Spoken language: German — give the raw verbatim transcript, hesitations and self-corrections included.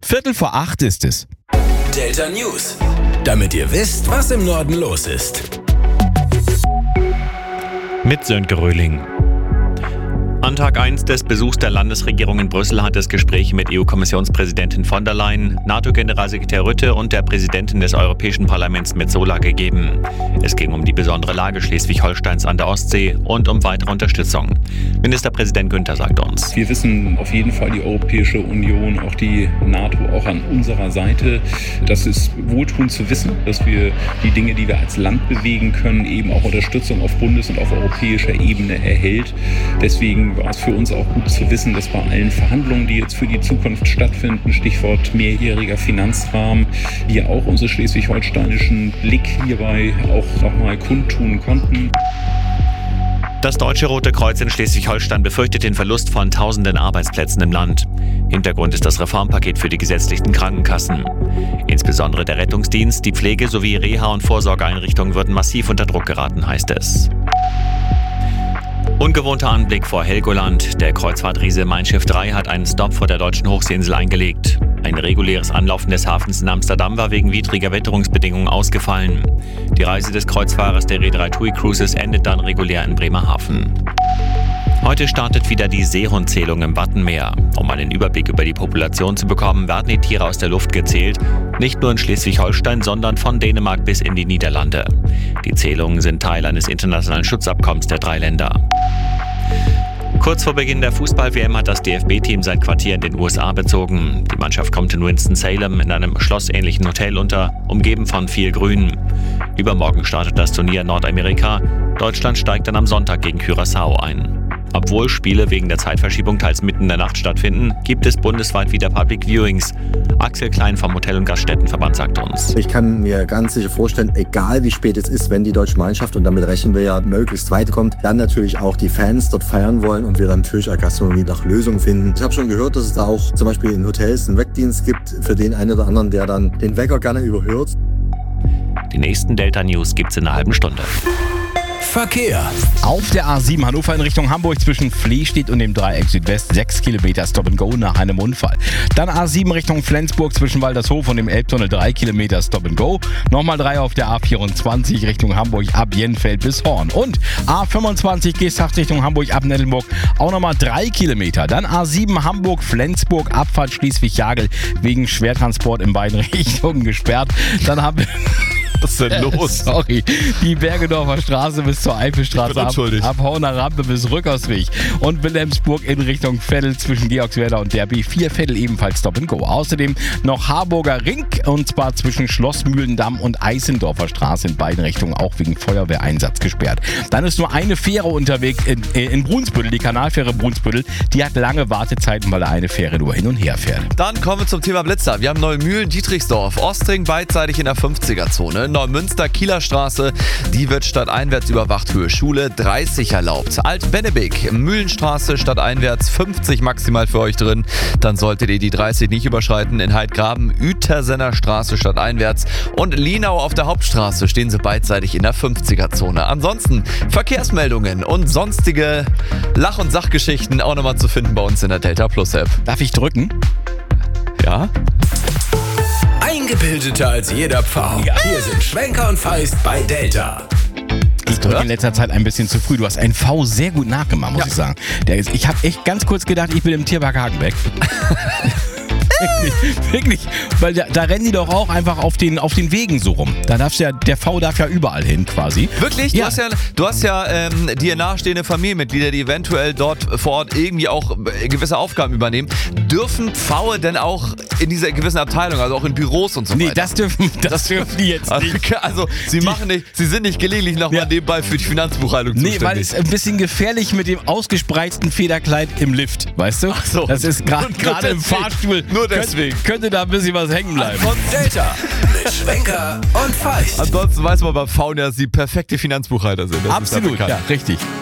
Viertel vor acht ist es. Delta News. Damit ihr wisst, was im Norden los ist. Mit Sönke Röhling. An Tag eins des Besuchs der Landesregierung in Brüssel hat es Gespräche mit E U-Kommissionspräsidentin von der Leyen, NATO-Generalsekretär Rutte und der Präsidentin des Europäischen Parlaments Metsola gegeben. Es ging um die besondere Lage Schleswig-Holsteins an der Ostsee und um weitere Unterstützung. Ministerpräsident Günther sagt uns: Wir wissen auf jeden Fall, die Europäische Union, auch die NATO, auch an unserer Seite. Das ist wohltuend zu wissen, dass wir die Dinge, die wir als Land bewegen können, eben auch Unterstützung auf Bundes- und auf europäischer Ebene erhält. Deswegen war es für uns auch gut zu wissen, dass bei allen Verhandlungen, die jetzt für die Zukunft stattfinden, Stichwort mehrjähriger Finanzrahmen, wir auch unseren schleswig-holsteinischen Blick hierbei auch nochmal kundtun konnten. Das Deutsche Rote Kreuz in Schleswig-Holstein befürchtet den Verlust von tausenden Arbeitsplätzen im Land. Hintergrund ist das Reformpaket für die gesetzlichen Krankenkassen. Insbesondere der Rettungsdienst, die Pflege sowie Reha- und Vorsorgeeinrichtungen würden massiv unter Druck geraten, heißt es. Ungewohnter Anblick vor Helgoland. Der Kreuzfahrtriese Mein Schiff drei hat einen Stopp vor der deutschen Hochseeinsel eingelegt. Ein reguläres Anlaufen des Hafens in Amsterdam war wegen widriger Witterungsbedingungen ausgefallen. Die Reise des Kreuzfahrers der Reederei TUI Cruises endet dann regulär in Bremerhaven. Heute startet wieder die Seehundzählung im Wattenmeer. Um einen Überblick über die Population zu bekommen, werden die Tiere aus der Luft gezählt. Nicht nur in Schleswig-Holstein, sondern von Dänemark bis in die Niederlande. Die Zählungen sind Teil eines internationalen Schutzabkommens der drei Länder. Kurz vor Beginn der Fußball-W M hat das D F B-Team sein Quartier in den U S A bezogen. Die Mannschaft kommt in Winston-Salem in einem schlossähnlichen Hotel unter, umgeben von viel Grün. Übermorgen startet das Turnier in Nordamerika. Deutschland steigt dann am Sonntag gegen Curaçao ein. Obwohl Spiele wegen der Zeitverschiebung teils mitten in der Nacht stattfinden, gibt es bundesweit wieder Public Viewings. Axel Klein vom Hotel- und Gaststättenverband sagt uns: Ich kann mir ganz sicher vorstellen, egal wie spät es ist, wenn die deutsche Mannschaft, und damit rechnen wir ja, möglichst weit kommt, dann natürlich auch die Fans dort feiern wollen und wir dann natürlich als Gastronomie nach Lösungen finden. Ich habe schon gehört, dass es da auch zum Beispiel in Hotels einen Weckdienst gibt für den einen oder anderen, der dann den Wecker gerne überhört. Die nächsten Delta News gibt's in einer halben Stunde. Verkehr. Auf der A sieben Hannover in Richtung Hamburg zwischen Flehstedt und dem Dreieck Südwest sechs Kilometer Stop and Go nach einem Unfall. Dann A sieben Richtung Flensburg zwischen Waldershof und dem Elbtunnel drei Kilometer Stop and Go. Nochmal drei auf der A vierundzwanzig Richtung Hamburg ab Jenfeld bis Horn. Und A fünfundzwanzig Geesthacht Richtung Hamburg ab Nettelburg auch nochmal drei Kilometer. Dann A sieben Hamburg-Flensburg Abfahrt Schleswig-Jagel wegen Schwertransport in beiden Richtungen gesperrt. Dann haben wir... Was ist denn los? Sorry. Die Bergedorfer Straße bis zur Eifelstraße ab, ab Horner Rampe bis Rückausweg. Und Wilhelmsburg in Richtung Veddel zwischen Georgswerda und der B vier Veddel ebenfalls Stop and Go. Außerdem noch Harburger Ring und zwar zwischen Schlossmühlendamm und Eisendorfer Straße in beiden Richtungen auch wegen Feuerwehreinsatz gesperrt. Dann ist nur eine Fähre unterwegs in, in Brunsbüttel, die Kanalfähre Brunsbüttel. Die hat lange Wartezeiten, weil da eine Fähre nur hin und her fährt. Dann kommen wir zum Thema Blitzer. Wir haben Neumühlen, Dietrichsdorf, Ostring beidseitig in der fünfziger-Zone. Neumünster, Kieler Straße, die wird stadteinwärts überwacht, Höhe Schule dreißig erlaubt. Alt-Bennebeek, Mühlenstraße stadteinwärts fünfzig maximal für euch drin. Dann solltet ihr die dreißig nicht überschreiten. In Heidgraben, Uetersener Straße stadteinwärts und Lienau auf der Hauptstraße stehen sie beidseitig in der fünfziger-Zone. Ansonsten Verkehrsmeldungen und sonstige Lach- und Sachgeschichten auch nochmal zu finden bei uns in der Delta Plus App. Darf ich drücken? Ja? Eingebildeter als jeder Pfau. Ja. Hier sind Schwenker und Feist bei Delta. Ich drücke in letzter Zeit ein bisschen zu früh. Du hast einen V sehr gut nachgemacht, muss ja. ich sagen. Der ist, ich habe echt ganz kurz gedacht, ich bin im Tierpark Hagenbeck. Wirklich, wirklich, weil da, da rennen die doch auch einfach auf den, auf den Wegen so rum. Da darfst ja, der V darf ja überall hin quasi. Wirklich? Ja. Du hast ja, du hast ja ähm, dir nahestehende Familienmitglieder, die eventuell dort vor Ort irgendwie auch gewisse Aufgaben übernehmen. Dürfen Pfaue denn auch in dieser gewissen Abteilung, also auch in Büros und so weiter? Nee, das dürfen, das, das dürfen die jetzt nicht. Also, sie, machen nicht, sie sind nicht gelegentlich nochmal ja. nebenbei für die Finanzbuchhaltung nee, zuständig. Nee, weil es ein bisschen gefährlich mit dem ausgespreizten Federkleid im Lift, weißt du? Ach so. Das ist gerade im Fahrstuhl. Nur deswegen. Könnte, könnte da ein bisschen was hängen bleiben. Von Delta mit Schwenker und Feist. Ansonsten weiß man bei Pfauen ja, dass sie perfekte Finanzbuchhalter sind. Das Absolut, ja, richtig.